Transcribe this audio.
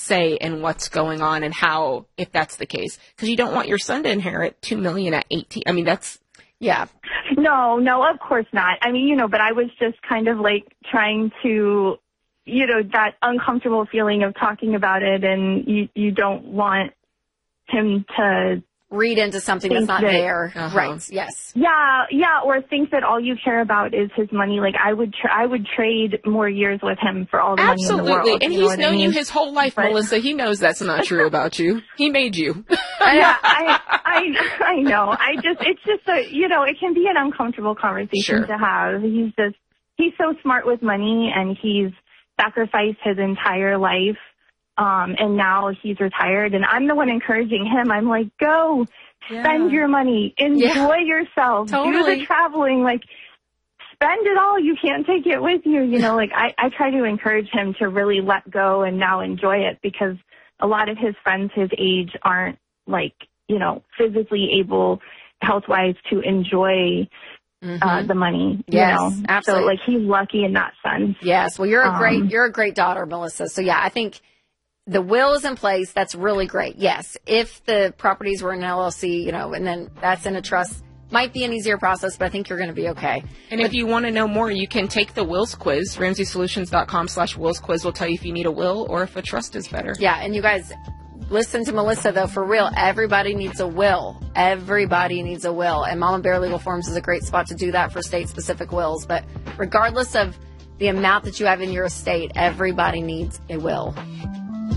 say in what's going on and how, if that's the case. Because you don't want your son to inherit $2 million at 18. I mean, that's... Yeah. No, of course not. I mean, but I was just kind of like trying to, that uncomfortable feeling of talking about it, and you don't want him to read into something that's not there. Uh-huh. Right. Yes. Yeah. Or think that all you care about is his money. Like I would trade more years with him for all the money in the world. Absolutely. And he's known you his whole life, Melissa. He knows that's not true about you. He made you. Yeah, I know. It's just it can be an uncomfortable conversation to have. He's so smart with money, and he's sacrificed his entire life. And now he's retired, and I'm the one encouraging him. I'm like, go, spend your money, enjoy yourself, do the traveling, like, spend it all. You can't take it with you. Like, I try to encourage him to really let go and now enjoy it, because a lot of his friends his age aren't, like, physically able, health-wise, to enjoy the money. Yes, absolutely. So, like, he's lucky in that sense. Yes. Well, you're a great daughter, Melissa. So, yeah, I think the will is in place. That's really great. Yes. If the properties were in an LLC, and then that's in a trust, might be an easier process, but I think you're going to be okay. And if you want to know more, you can take the wills quiz. RamseySolutions.com/wills quiz will tell you if you need a will or if a trust is better. Yeah. And you guys listen to Melissa, though, for real. Everybody needs a will. Everybody needs a will. And Mama Bear Legal Forms is a great spot to do that for state-specific wills. But regardless of the amount that you have in your estate, everybody needs a will.